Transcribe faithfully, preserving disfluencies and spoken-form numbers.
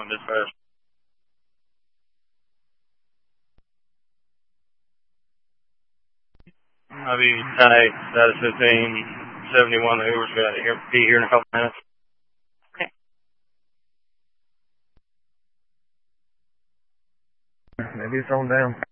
on dispatch. I'll be ten eight, status fifteen seventy-one. The Uber's going to be here in a couple minutes. Okay. Maybe it's on down.